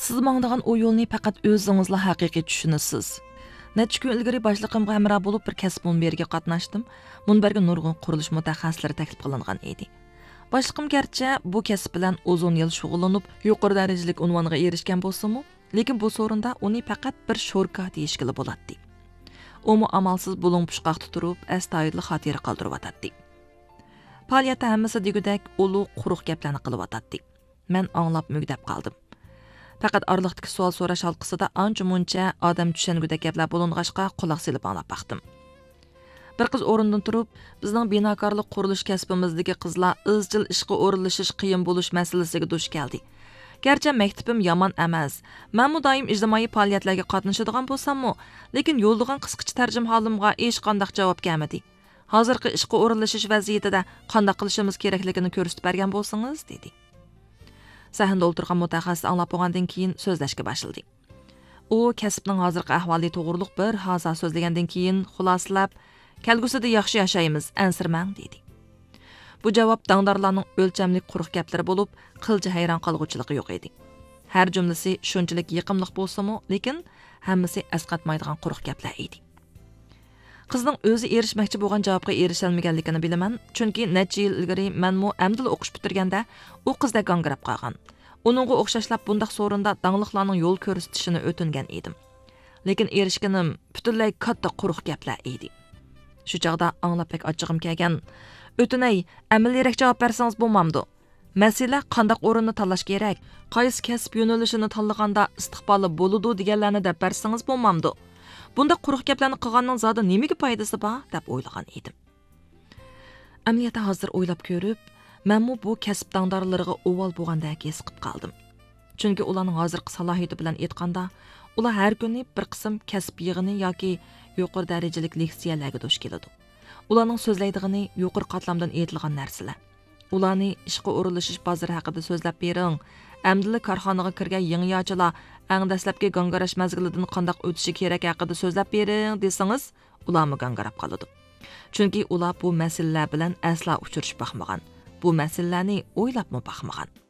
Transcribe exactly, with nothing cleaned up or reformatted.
Siz mаңдаған o yo'lni faqat o'zingizla haqiqiy tushunasiz. Necha kun ilgari boshliqimga hamroh bo'lib bir kasb munberiga qatnashdim. Munberga nurg'un qurilish mutaxassislari taklif qilingan edi. Boshliqim garchi bu kasb bilan uzun yil shug'ullanib, yuqori darajalik unvoniga erishgan bo'lsa-mu, lekin bu so'rinda uni faqat bir sho'rka deyishgili bo'ladi. U mu amalsiz bulung pushqoqda turib, astoydil xotira qoldiryotdi. Faoliyatda hammasi degudak ulug' quruq gaplarni qilyotdi. Men anglab mugdab qoldim. Faqat orliqdagi savol so'rash halqasida ancha-muncha odam tushungudek gaplar bo'ling'ashqa quloq silib anglab baqdim. Bir qiz o'rnidan turib, bizning binokorlik qurilish kasbimizdagi qizlar izchil ishga o'rinlashish qiyin bo'lish masalasiga duch keldi. Garchi maktabim yomon emas. Men mu doim ijtimoiy faoliyatlarga qatnashadigan bo'lsam-mu, lekin yo'ldigan qisqacha tarjima holimga hech qanday javob kelmadi. Hozirgi ishga o'rinlashish vaziyatida qanday qilishimiz kerakligini ko'rsatib bergan bo'lsangiz, dedi. Sahnada o'tirgan mutaxassis anglab bo'lgandan keyin so'zlashga boshladi. U kasbning hozirgi ahvoli to'g'riliq bir hozir so'zlagandan keyin xulosalab, kelgusida yaxshi yashaymiz, ansirmang, dedi. Bu javob dangdorlarning o'lchamlik quruq gaplari bo'lib, qilja hayron qolg'uchiligi yo'q edi. Har jumlasi shunchalik yiqimliq bo'lsa-mu, lekin hammasi asqatmaydigan quruq gaplar edi. Qizning o'zi erishmoqchi bo'lgan javobga erisholmaganligini bilaman, chunki necha yil ilgari menmu amdil o'qish bitirganda u qizda gangirab qolgan. Uningga o'xshashlab bundaq so'rinda dangliqlarning yo'l ko'rsatishini o'tingan edim. Lekin erishganim butunlay katta quruq gaplar edi. Shu chaqda anglab pek ochig'im kelgan. O'tinay, amaliyroq javob bersangiz bo'lmamdi. Masala qanday o'rinni tanlash kerak, qaysi kasb yo'nalishini tanlaganda istiqbolli bo'ladi deganlarni deb bersangiz bo'lmamdi. Bunda quruq gaplarni qilganning zodi nimaga foydasi bor deb o'ylagan edim. Amaliyotda hozir o'ylab ko'rib, menmu bu kasb dangdorlariga o'val bo'lgandek his qilib qoldim. Chunki ularning hozirgi salohiyati bilan aytganda, ular har kuni bir qism kasb yig'ini yoki yuqori darajalik leksiyalarga duch keladi. Ularning so'zlaydigani yuqori qatlamdan aytilgan narsalar. Ularni ishga o'rinlashish bozori haqida so'zlab bering. Amdili korxonaga kirgan yangi yochilar eng dastlabki gangarash mazgilidan qanday o'tishi kerak haqida so'zlab bering desangiz, ularmi gangarab qoladi. Chunki ular bu masalalar bilan asla uchrashib baxmagan. Bu masalalarni o'ylabmi baxmagan.